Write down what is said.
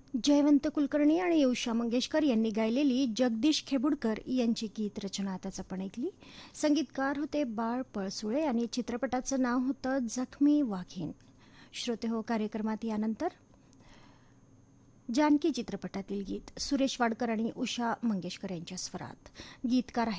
जयवंत कुलकर्णी आणि उषा मंगेशकर यांनी गायलेली जगदीश खेबुडकर यांची गीत रचना आताच आपण ऐकली. संगीतकार होते बाळ पळसुळे आणि चित्रपटाचं नाव होतं जखमी वाघीण. श्रोते हो, कार्यक्रमात यानंतर जानकी चित्रपटातील गीत सुरेश वाडकर आणि उषा मंगेशकर यांच्या स्वरात. गीतकार